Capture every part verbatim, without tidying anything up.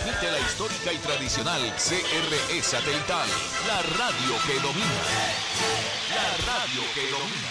transmite la histórica y tradicional C R E Satelital, la radio que domina. La radio que domina.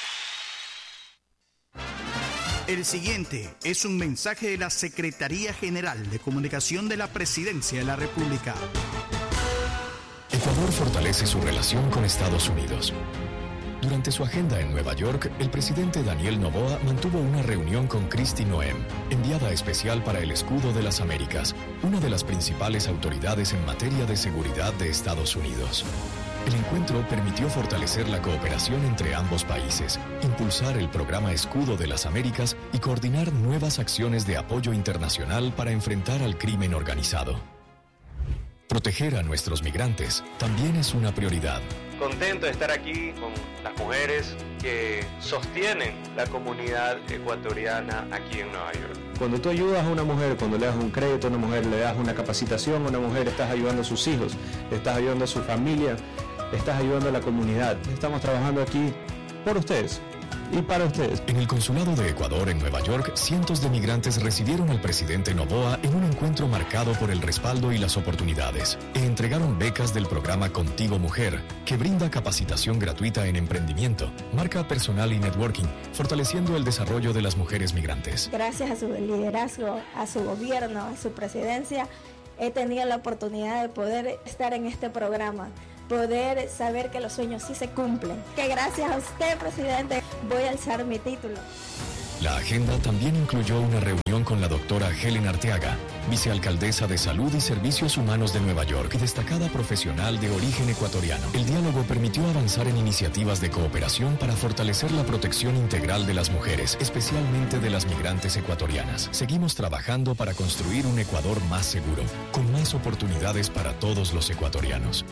El siguiente es un mensaje de la Secretaría General de Comunicación de la Presidencia de la República. Ecuador fortalece su relación con Estados Unidos. Durante su agenda en Nueva York, el presidente Daniel Noboa mantuvo una reunión con Kristi Noem, enviada especial para el Escudo de las Américas, una de las principales autoridades en materia de seguridad de Estados Unidos. El encuentro permitió fortalecer la cooperación entre ambos países, impulsar el programa Escudo de las Américas y coordinar nuevas acciones de apoyo internacional para enfrentar al crimen organizado. Proteger a nuestros migrantes también es una prioridad. Contento de estar aquí con las mujeres que sostienen la comunidad ecuatoriana aquí en Nueva York. Cuando tú ayudas a una mujer, cuando le das un crédito a una mujer, le das una capacitación a una mujer, estás ayudando a sus hijos, estás ayudando a su familia, estás ayudando a la comunidad. Estamos trabajando aquí por ustedes y para ustedes. En el Consulado de Ecuador en Nueva York, cientos de migrantes recibieron al presidente Noboa en un encuentro marcado por el respaldo y las oportunidades, e entregaron becas del programa Contigo Mujer, que brinda capacitación gratuita en emprendimiento, marca personal y networking, fortaleciendo el desarrollo de las mujeres migrantes. Gracias a su liderazgo, a su gobierno, a su presidencia, he tenido la oportunidad de poder estar en este programa, poder saber que los sueños sí se cumplen. Que gracias a usted, presidente, voy a alzar mi título. La agenda también incluyó una reunión con la doctora Helen Arteaga, vicealcaldesa de Salud y Servicios Humanos de Nueva York y destacada profesional de origen ecuatoriano. El diálogo permitió avanzar en iniciativas de cooperación para fortalecer la protección integral de las mujeres, especialmente de las migrantes ecuatorianas. Seguimos trabajando para construir un Ecuador más seguro, con más oportunidades para todos los ecuatorianos.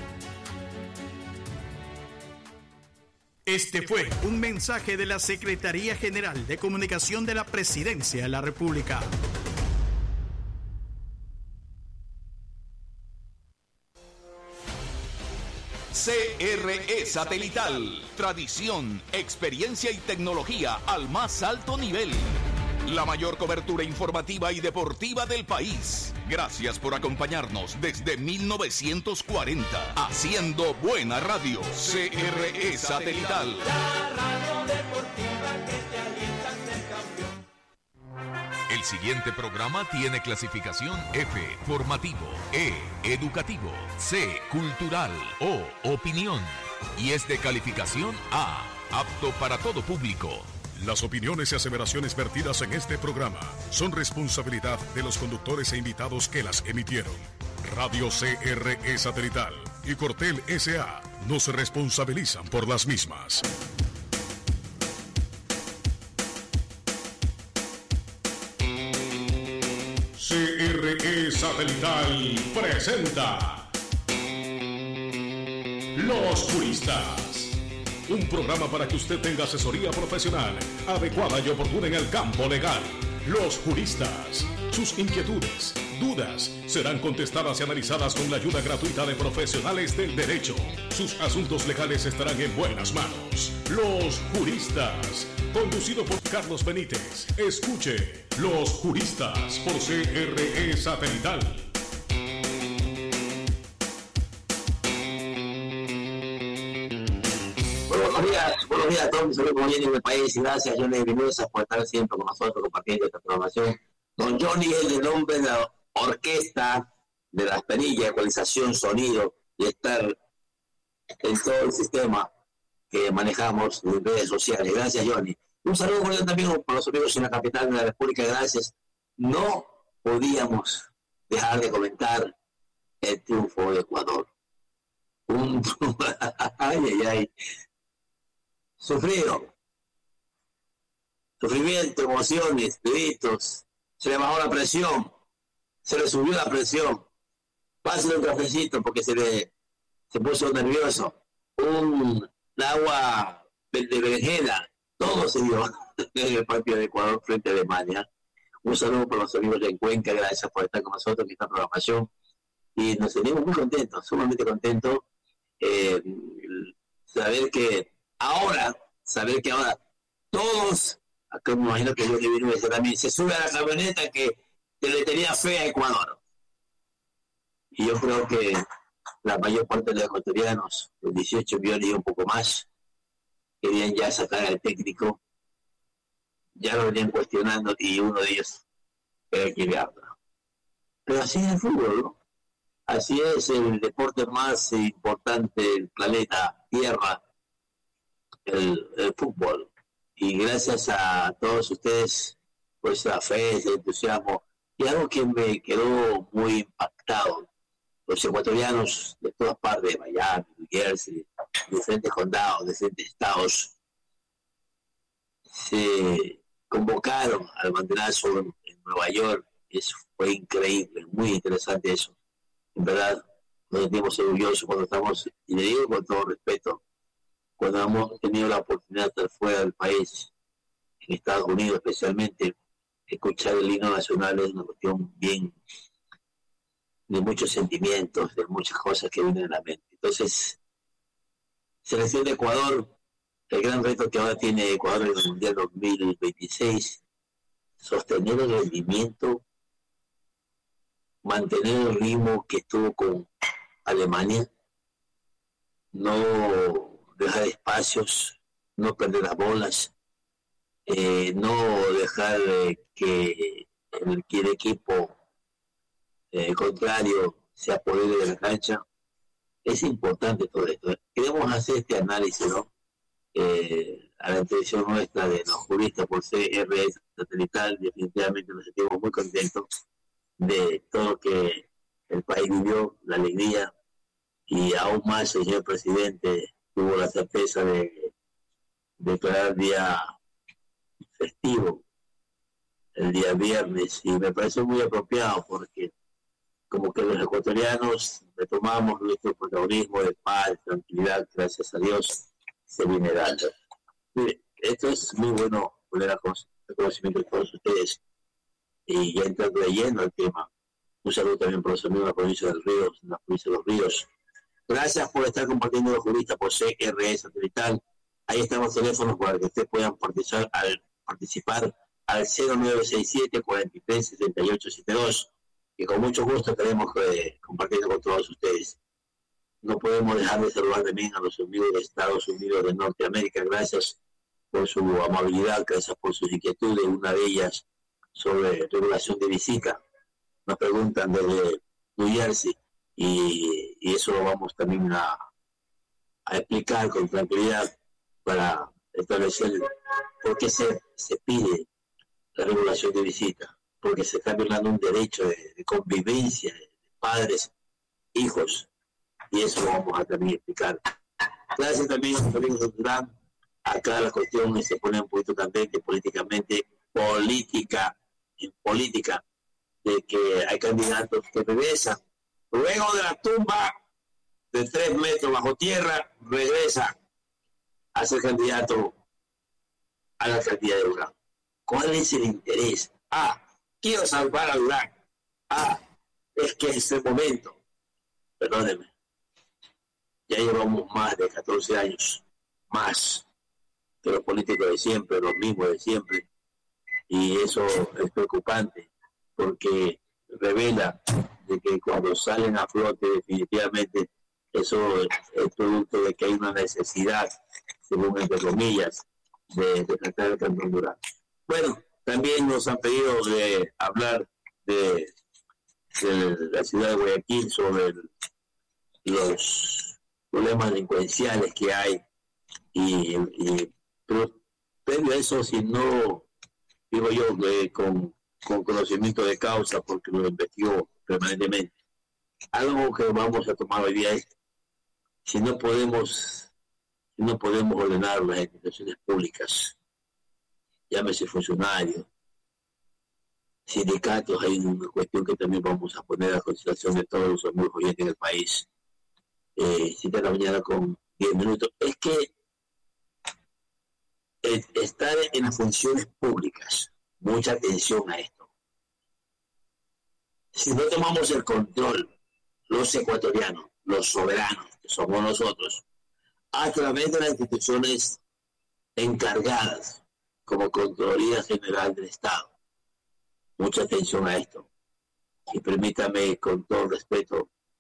Este fue un mensaje de la Secretaría General de Comunicación de la Presidencia de la República. C R E Satelital, tradición, experiencia y tecnología al más alto nivel. La mayor cobertura informativa y deportiva del país. Gracias por acompañarnos desde mil novecientos cuarenta, haciendo buena radio. C R E Satelital. La radio deportiva que te alienta a ser campeón. El siguiente programa tiene clasificación F, formativo, E, educativo, C, cultural, O, opinión, y es de calificación A, apto para todo público. Las opiniones y aseveraciones vertidas en este programa son responsabilidad de los conductores e invitados que las emitieron. Radio C R E Satelital y Cortel S A no se responsabilizan por las mismas. C R E Satelital presenta Los Juristas. Un programa para que usted tenga asesoría profesional adecuada y oportuna en el campo legal. Los Juristas. Sus inquietudes, dudas, serán contestadas y analizadas con la ayuda gratuita de profesionales del derecho. Sus asuntos legales estarán en buenas manos. Los Juristas. Conducido por Carlos Benítez. Escuche Los Juristas por C R E Satelital. Buenos días, buenos días a todos mis amigos oyentes del país y gracias Johnny Vinuesa por estar siempre con nosotros compartiendo esta programación. Don Johnny es el nombre de la orquesta de la perilla, ecualización, sonido y estar en todo el sistema que manejamos en redes sociales. Gracias Johnny. Un saludo cordial también para los amigos en la capital de la República. Gracias. No podíamos dejar de comentar el triunfo de Ecuador. Un... ay, ay, ay. Sufrieron. Sufrimiento, emociones, gritos. Se le bajó la presión. Se le subió la presión. Pásale un cafecito porque se le se puso nervioso. Un agua de berenjena. Todo se dio en el partido de Ecuador frente a Alemania. Un saludo para los amigos de Cuenca. Gracias por estar con nosotros en esta programación. Y nos sentimos muy contentos, sumamente contentos. Eh, saber que ahora, saber que ahora todos, acá me imagino que yo que vino a decir también, se sube a la camioneta que, que le tenía fe a Ecuador. Y yo creo que la mayor parte de los ecuatorianos, los dieciocho millones y un poco más, querían ya sacar al técnico, ya lo venían cuestionando y uno de ellos era que habla. Pero así es el fútbol, ¿no? Así es el deporte más importante del planeta Tierra, el, el fútbol. Y gracias a todos ustedes por esa fe, ese entusiasmo. Y algo que me quedó muy impactado, los ecuatorianos de todas partes, de Miami, New Jersey, de diferentes condados, de diferentes estados, se convocaron al banderazo en, en Nueva York. Eso fue increíble, muy interesante eso. En verdad, nos sentimos orgullosos cuando estamos, y le digo con todo respeto, cuando hemos tenido la oportunidad de estar fuera del país, en Estados Unidos especialmente, escuchar el himno nacional es una cuestión bien de muchos sentimientos, de muchas cosas que vienen a la mente. Entonces, selección de Ecuador, el gran reto que ahora tiene Ecuador en el Mundial dos mil veintiséis, sostener el rendimiento, mantener el ritmo que estuvo con Alemania, no dejar espacios, no perder las bolas, eh, no dejar eh, que el, que el equipo eh, contrario se apodere de la cancha. Es importante todo esto. Queremos hacer este análisis, ¿no? Eh, a la intención nuestra de los juristas por C R S Satelital. Definitivamente nos sentimos muy contentos de todo lo que el país vivió, la alegría, y aún más el señor presidente tuvo la certeza de declarar día festivo el día viernes, y me parece muy apropiado porque como que los ecuatorianos retomamos nuestro protagonismo de paz, tranquilidad, gracias a Dios, se viene dando. Mire, esto es muy bueno poner a conocimiento de todos ustedes. Y ya entrando de lleno al tema, un saludo también por los amigos de la provincia del Río, de la provincia de los Ríos. Gracias por estar compartiendo los juristas por C R S Satelital. Ahí están los teléfonos para que ustedes puedan participar al, participar al cero nueve seis siete, cuatro tres, seis ocho siete dos, que con mucho gusto queremos eh, compartir con todos ustedes. No podemos dejar de saludar también a los amigos de Estados Unidos de Norteamérica. Gracias por su amabilidad, gracias por sus inquietudes. Una de ellas sobre regulación de visita. Nos preguntan desde New Jersey y, y eso lo vamos también a, a explicar con tranquilidad para establecer por qué se, se pide la regulación de visita, porque se está violando un derecho de, de convivencia de padres, hijos, y eso lo vamos a también explicar. Gracias también a los amigos de Durán. Acá la cuestión se pone un poquito candente políticamente, política, en política, de que hay candidatos que regresan luego de la tumba de tres metros bajo tierra, regresa a ser candidato a la alcaldía de Durán. ¿Cuál es el interés? Ah, quiero salvar a Durán. Ah, es que es el momento. Perdónenme, ya llevamos más de catorce años, más que los políticos de siempre, los mismos de siempre, y eso es preocupante porque revela de que cuando salen a flote definitivamente eso es producto de que hay una necesidad, según entre comillas, de, de tratar el cantón Durán. Bueno, también nos han pedido de hablar de, de la ciudad de Guayaquil sobre el, los problemas delincuenciales que hay y, y pero previo a eso, si no digo yo eh, con, con conocimiento de causa, porque lo investigo permanentemente, algo que vamos a tomar hoy día es si no podemos si no podemos ordenar las instituciones públicas, llámese funcionarios, sindicatos, hay una cuestión que también vamos a poner a consideración de todos los amigos oyentes del país. Eh, siete de la mañana con diez minutos, es que eh, estar en las funciones públicas, mucha atención a esto. Si no tomamos el control, los ecuatorianos, los soberanos, que somos nosotros, a través de las instituciones encargadas, como Contraloría General del Estado, mucha atención a esto. Y permítame, con todo respeto,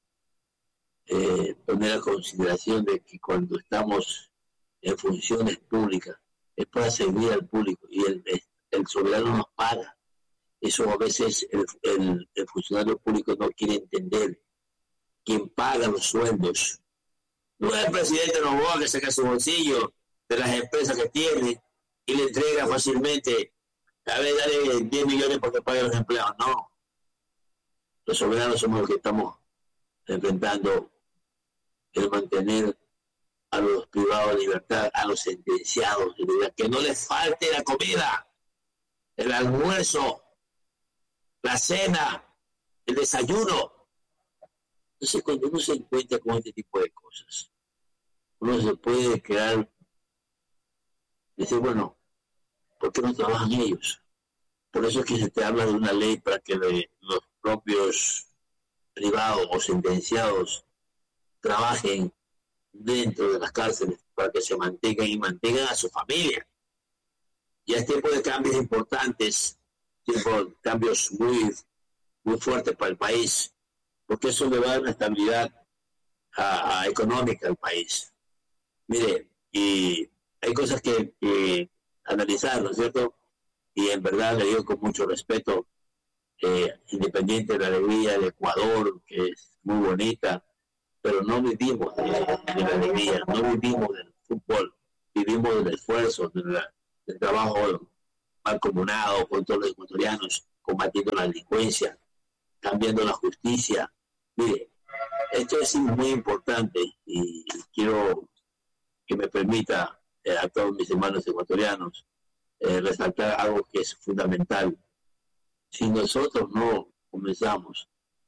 eh, poner a consideración de que cuando estamos en funciones públicas es para servir al público y el, el soberano nos paga. Eso a veces el, el, el funcionario público no quiere entender. Quien paga los sueldos no es el presidente Noboa, que saca su bolsillo de las empresas que tiene y le entrega fácilmente, a ver, dale diez millones porque pague a los empleados. No. Los soberanos somos los que estamos enfrentando el mantener a los privados de libertad, a los sentenciados de libertad, que no les falte la comida, el almuerzo, la cena, el desayuno. Entonces, cuando uno se encuentra con este tipo de cosas, uno se puede quedar, decir, bueno, ¿por qué no trabajan ellos? Por eso es que se te habla de una ley para que le, los propios privados o sentenciados trabajen dentro de las cárceles para que se mantengan y mantengan a su familia. Ya es tiempo de cambios importantes, tiempo de cambios muy, muy fuertes para el país, porque eso le va a dar una estabilidad a, a económica al país. Mire, y hay cosas que, que analizar, ¿no es cierto? Y en verdad le digo con mucho respeto, eh, independiente de la alegría del Ecuador, que es muy bonita, pero no vivimos de, de la alegría, no vivimos del fútbol, vivimos del esfuerzo, de la, del trabajo mancomunado con todos los ecuatorianos, combatiendo la delincuencia, cambiando la justicia. Mire, esto es muy importante y quiero que me permita eh, a todos mis hermanos ecuatorianos eh, resaltar algo que es fundamental. Si nosotros no comenzamos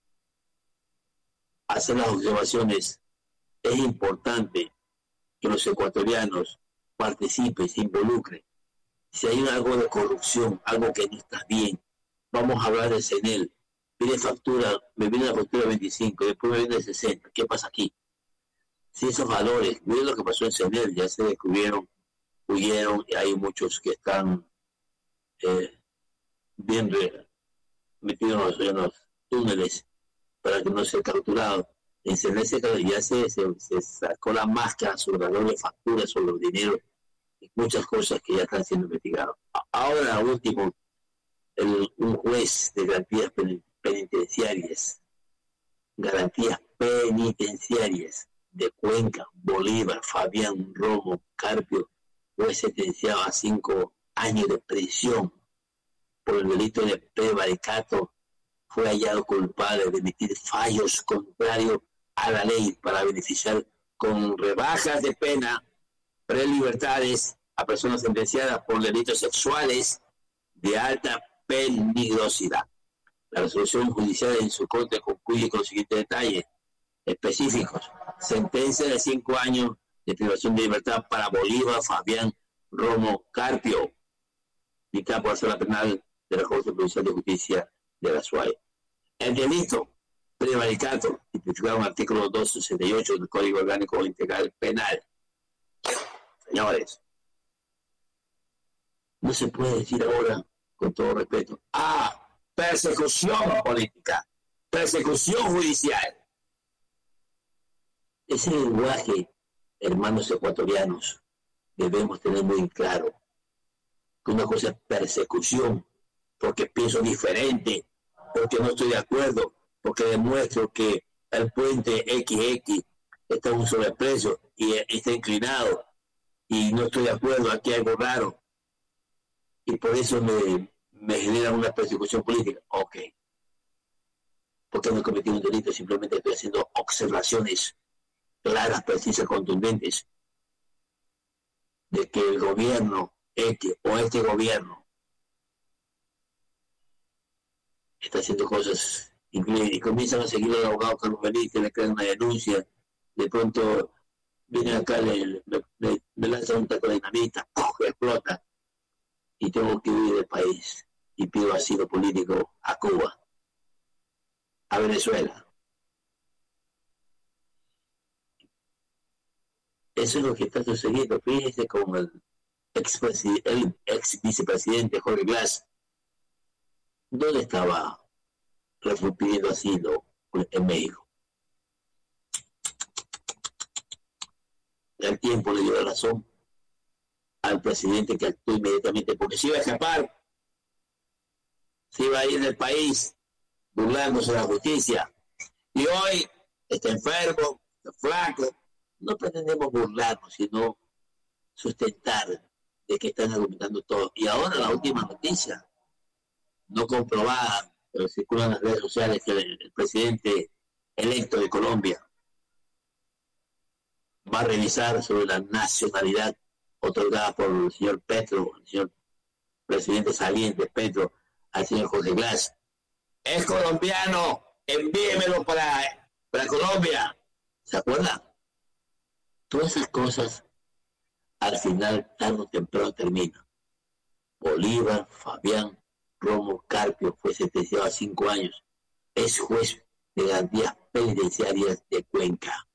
a hacer las observaciones, es importante que los ecuatorianos participen, se involucren. Si hay algo de corrupción, algo que no está bien, vamos a hablar de CENEL. Viene factura, me viene la factura veinticinco, después me viene sesenta. ¿Qué pasa aquí? Si esos valores, miren lo que pasó en CENEL, ya se descubrieron, huyeron, y hay muchos que están eh, bien re, metidos en los túneles para que no sea capturado. En CENEL se, ya se, se, se sacó la máscara sobre la doble factura, sobre los dineros y muchas cosas que ya están siendo investigadas. Ahora, último, el, un juez de garantías penitenciarias, garantías penitenciarias de Cuenca, Bolívar, Fabián Romo Carpio, fue sentenciado a cinco años de prisión por el delito de prevaricato. Fue hallado culpable de emitir fallos contrarios a la ley para beneficiar con rebajas de pena prelibertades a personas sentenciadas por delitos sexuales de alta peligrosidad. La resolución judicial en su corte concluye con los siguientes detalles específicos. Sentencia de cinco años de privación de libertad para Bolívar Fabián Romo Carpio, dictada por la Sala Penal de la Corte Provincial de Justicia de la SUAY. El delito prevaricato, tipificado en el artículo doscientos sesenta y ocho del Código Orgánico Integral Penal. Señores, no se puede decir ahora, con todo respeto, ah, persecución política, persecución judicial. Ese lenguaje, hermanos ecuatorianos, debemos tener muy claro que una cosa es persecución, porque pienso diferente, porque no estoy de acuerdo, porque demuestro que el puente equis equis está en un sobreprecio y está inclinado, y no estoy de acuerdo, aquí hay algo raro, y por eso me, me genera una persecución política. Ok. Porque no he cometido un delito, simplemente estoy haciendo observaciones claras, precisas, contundentes, de que el gobierno X o este gobierno está haciendo cosas increíbles, y comienzan a seguir al abogado Carlos Benítez, le crean una denuncia, de pronto viene acá, le, le, me lanza un taco de dinamita, ¡puf!, explota, y tengo que huir del país, y pido asilo político a Cuba, a Venezuela. Eso es lo que está sucediendo. Fíjense con el ex, el ex vicepresidente Jorge Glass, ¿dónde estaba pidiendo asilo? En México. el tiempo le dio la razón al presidente, que actuó inmediatamente, porque se iba a escapar, se iba a ir del país burlándose de la justicia. Y hoy está enfermo, está flaco. No pretendemos burlarnos, sino sustentar de que están argumentando todo. Y ahora la última noticia, no comprobada, pero circula en las redes sociales, que el, el presidente electo de Colombia va a revisar sobre la nacionalidad otorgada por el señor Petro, el señor presidente saliente Petro, al señor José Glass. Es colombiano, envíemelo para, para Colombia. ¿Se acuerda? Todas esas cosas, al final, tarde o temprano, terminan. Bolívar, Fabián, Romo, Carpio fue sentenciado a cinco años. Es juez de garantías penitenciarias de Cuenca.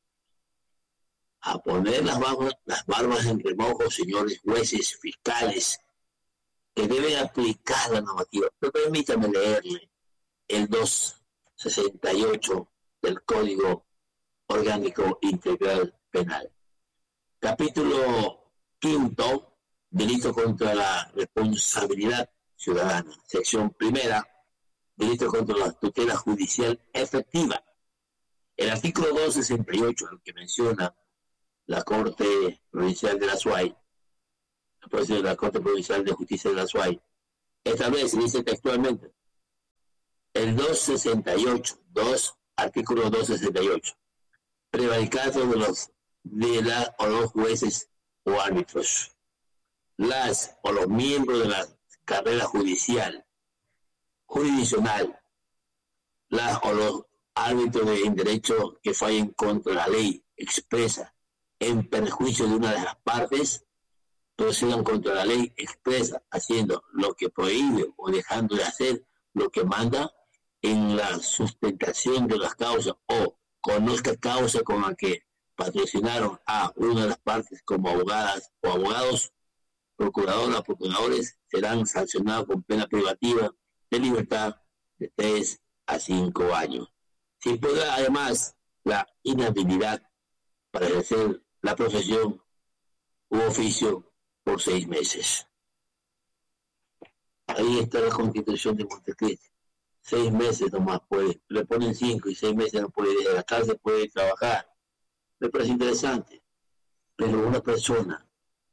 A poner las barbas, las barbas en remojo, señores jueces, fiscales, que deben aplicar la normativa. Pero permítame leerle el doscientos sesenta y ocho del Código Orgánico Integral Penal. Capítulo quinto, delito contra la responsabilidad ciudadana. Sección primera, delito contra la tutela judicial efectiva. El artículo doscientos sesenta y ocho, el que menciona la Corte Provincial de la Suay, la Corte Provincial de Justicia de la Suay, establece, dice textualmente, el doscientos sesenta y ocho, dos, artículo doscientos sesenta y ocho, prevaricato de los de la o los jueces o árbitros, las o los miembros de la carrera judicial, jurisdiccional, las o los árbitros de en derecho que fallen contra la ley expresa en perjuicio de una de las partes, procedan contra la ley expresa, haciendo lo que prohíbe o dejando de hacer lo que manda en la sustentación de las causas, o conozca causa con la que patrocinaron a una de las partes como abogadas o abogados, procuradoras o procuradores, serán sancionados con pena privativa de libertad de tres a cinco años. Si puede, además, la inhabilidad para ejercer la profesión u oficio por seis meses. Ahí está la Constitución de Montecristi. Seis meses nomás puede, le ponen cinco y seis meses no puede ir a la cárcel, puede trabajar. Me parece interesante. Pero una persona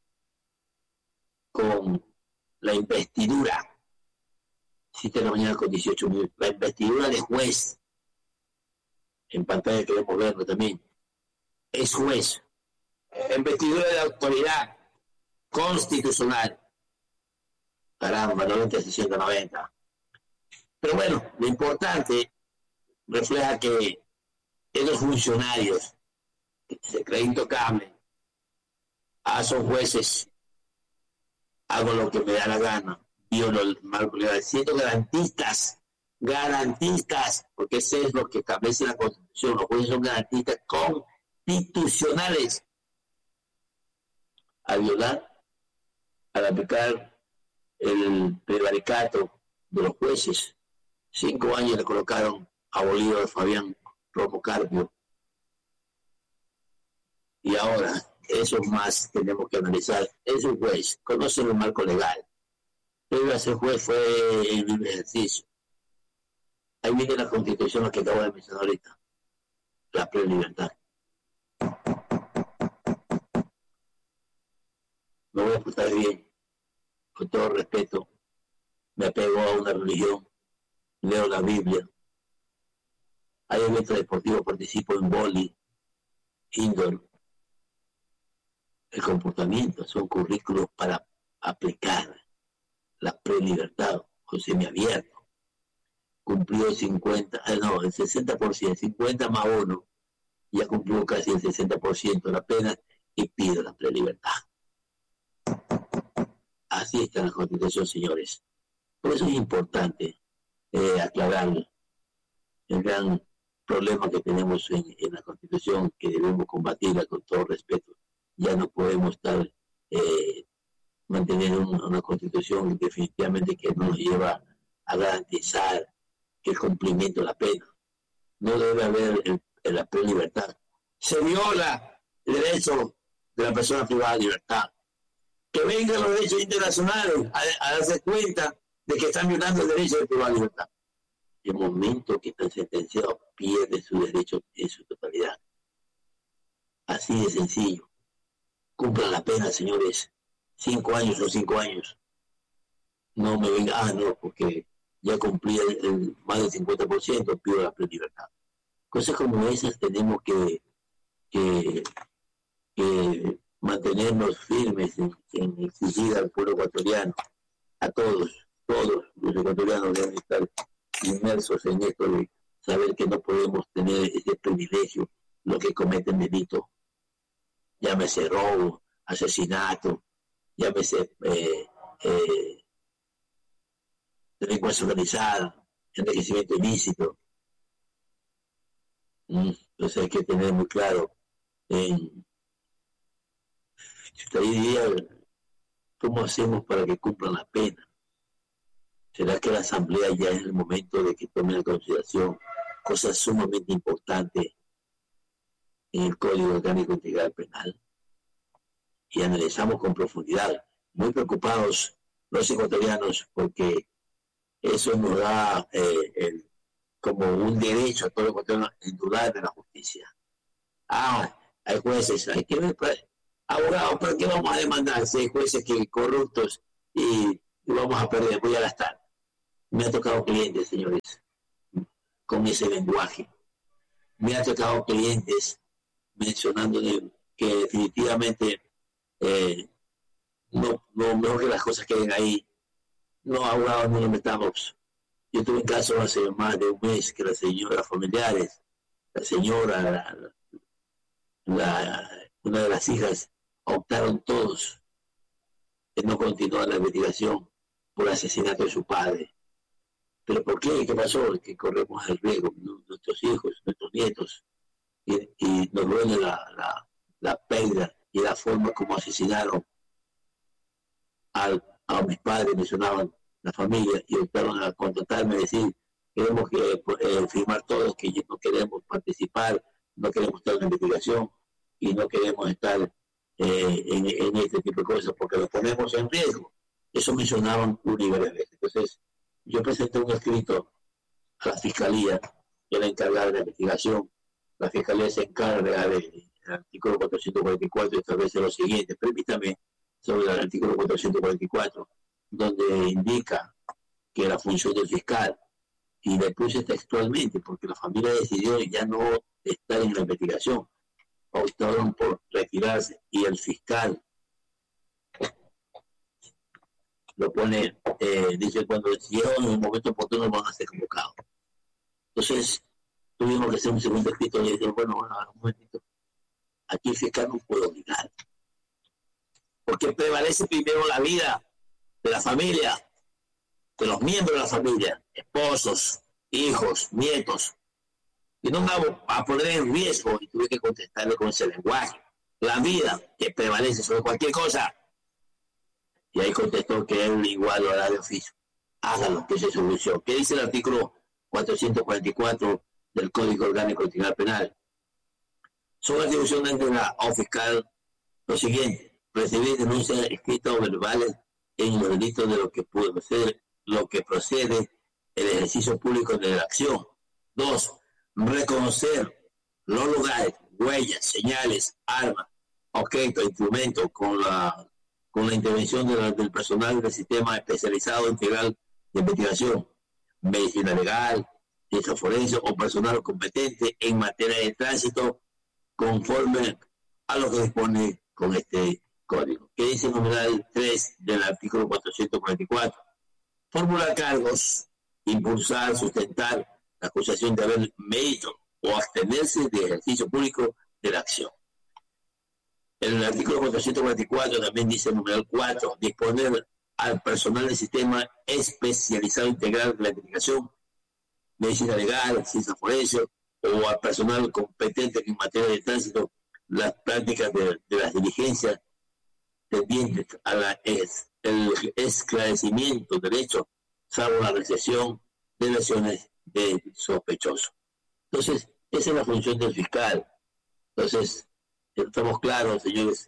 con la investidura, siete de la mañana con dieciocho minutos, la investidura de juez, en pantalla queremos verlo también, es juez, investidura de autoridad constitucional, caramba, noventa, sesenta, noventa. Pero bueno, lo importante refleja que esos funcionarios que se creen intocables, ah, son jueces, hago lo que me da la gana, violo el marco legal, siendo garantistas, garantistas, porque ese es lo que establece la Constitución, los jueces son garantistas constitucionales, al violar, al aplicar el prevaricato de los jueces. Cinco años le colocaron a Bolívar, Fabián, Romo, Carpio. Y ahora, eso más tenemos que analizar. Es un juez, conoce el marco legal. Pero ese juez fue en libre ejercicio. Ahí viene la Constitución, que acabo de mencionar ahorita. La plena libertad. Me voy a portar bien, con todo respeto. Me apego a una religión, leo la Biblia. Hay eventos deportivos, participo en vóley, indoor. El comportamiento son currículos para aplicar la prelibertad o semiabierto. Cumplió cincuenta, no, el sesenta por ciento, cincuenta más uno, ya cumplió casi el sesenta por ciento de la pena y pide la prelibertad. Así está la Constitución, señores. Por eso es importante eh, aclarar el gran problema que tenemos en, en la Constitución, que debemos combatirla con todo respeto. Ya no podemos estar eh, manteniendo una, una Constitución definitivamente que no nos lleva a garantizar el cumplimiento de la pena. No debe haber el, el, la plena libertad. Se viola el derecho de la persona privada de libertad. Que vengan los derechos internacionales a, a darse cuenta de que están violando el derecho de privada de libertad. El momento que están sentenciados pierde su derecho en su totalidad. Así de sencillo. Cumplan la pena, señores. Cinco años o cinco años. No me venga, ah, no, porque ya cumplí el, el más del cincuenta por ciento, pido la plena libertad. Cosas como esas tenemos que, que, que mantenernos firmes en, en exigir al pueblo ecuatoriano, a todos, todos los ecuatorianos deben estar inmersos en esto de saber que no podemos tener ese privilegio, lo que cometen delito, llámese robo, asesinato, llámese eh, eh, delincuencia organizada, enriquecimiento ilícito. Entonces hay que tener muy claro en ahí diría, ¿cómo hacemos para que cumplan la pena? ¿Será que la Asamblea ya es el momento de que tome en consideración cosas sumamente importantes en el Código Orgánico Integral Penal? Y analizamos con profundidad, muy preocupados los ecuatorianos, porque eso nos da eh, el, como un derecho a todo ecuatoriano en dudar de la justicia. Ah, hay jueces, hay que ver, abogados, ¿para qué vamos a demandar si hay jueces que corruptos y, y vamos a perder? Voy a gastar. Me ha tocado clientes, señores, con ese lenguaje. Me ha tocado clientes mencionando que definitivamente eh, no, no, mejor que las cosas queden ahí. No, abogados, no nos metamos. Yo tuve un caso hace más de un mes que la señora, familiares, la señora, la, la, una de las hijas, optaron todos en no continuar la investigación por asesinato de su padre. ¿Pero por qué? ¿Qué pasó? Que corremos el riesgo, ¿no? Nuestros hijos, nuestros nietos, y, y nos duele la, la, la pérdida y la forma como asesinaron al, a mis padres, mencionaban la familia, y optaron a contratarme y decir, queremos que, eh, firmar todos que no queremos participar, no queremos estar en la investigación y no queremos estar eh, en, en este tipo de cosas porque lo ponemos en riesgo. Eso mencionaban una y varias veces. Entonces, yo presenté un escrito a la Fiscalía, que era encargada de la investigación. La Fiscalía se encarga del artículo cuatrocientos cuarenta y cuatro y establece lo siguiente. Permítame, sobre el artículo cuatrocientos cuarenta y cuatro, donde indica que la función del fiscal, y le puse textualmente, porque la familia decidió ya no estar en la investigación, optaron por retirarse, y el fiscal lo pone, eh, dice, cuando decidieron en el momento oportuno van a ser convocados. Entonces, tuvimos que hacer un segundo escrito y dije, bueno, bueno, un momentito, aquí el fiscal no puede obligar, porque prevalece primero la vida de la familia, de los miembros de la familia, esposos, hijos, nietos, y no me va a poner en riesgo, y tuve que contestarle con ese lenguaje, la vida que prevalece sobre cualquier cosa. Y ahí contestó que él igual lo hará de oficio. Hágalo, que es su solución. ¿Qué dice el artículo cuatrocientos cuarenta y cuatro del Código Orgánico Integral Penal? Son atribuciones de la O fiscal lo siguiente: recibir denuncias escritas o verbales en los delitos de lo que puede proceder, lo que procede el ejercicio público de la acción. Dos, reconocer los lugares, huellas, señales, armas, objetos, instrumentos con la con la intervención de la, del personal del Sistema Especializado Integral de Investigación, medicina legal, ciencia forense o personal competente en materia de tránsito conforme a lo que dispone con este código. ¿Qué dice el numeral tres del artículo cuatrocientos cuarenta y cuatro? Formular cargos, impulsar, sustentar la acusación de haber mérito o abstenerse de ejercicio público de la acción. El artículo cuatrocientos cuarenta y cuatro también dice el numeral cuatro, disponer al personal del Sistema Especializado Integral de la Investigación, medicina legal, ciencia forense o al personal competente en materia de tránsito las prácticas de, de las diligencias tendientes a la es, el esclarecimiento del hecho, salvo la recepción de lesiones de sospechoso. Entonces, esa es la función del fiscal. Entonces, estamos claros, señores,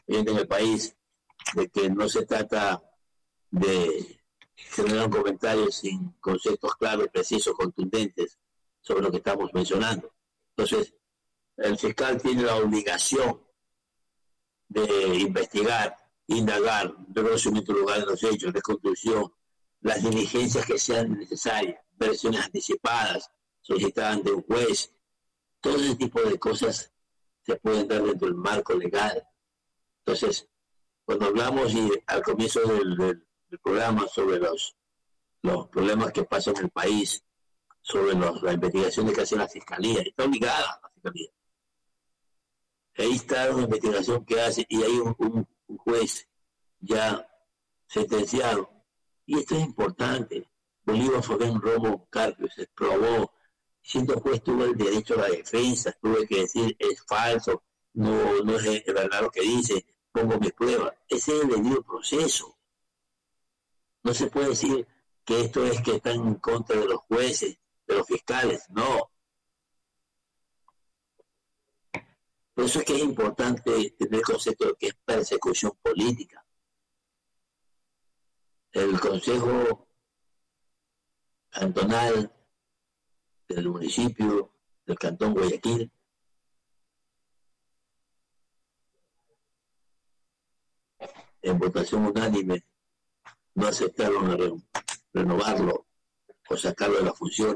en el país, de que no se trata de generar un comentario sin conceptos claros, precisos, contundentes sobre lo que estamos mencionando. Entonces, el fiscal tiene la obligación de investigar, indagar, de conocimiento del lugar de los hechos, de construcción, las diligencias que sean necesarias, versiones anticipadas, solicitadas ante un juez. Todo ese tipo de cosas se pueden dar dentro del marco legal. Entonces, cuando hablamos y al comienzo del, del, del programa sobre los, los problemas que pasan en el país, sobre los, la investigación que hace la Fiscalía, está obligada la Fiscalía. Ahí está la investigación que hace y hay un, un, un juez ya sentenciado. Y esto es importante. Bolívar Fabián Romo Carpio se probó. Siendo juez tuvo el derecho a la defensa, tuve que decir es falso, no, no es verdad lo que dice, pongo mis pruebas. Ese es el debido proceso. No se puede decir que esto es que están en contra de los jueces, de los fiscales, no. Por eso es que es importante tener el concepto de que es persecución política. El Consejo Cantonal del municipio del Cantón Guayaquil en votación unánime no aceptaron re- renovarlo o sacarlo de las funciones.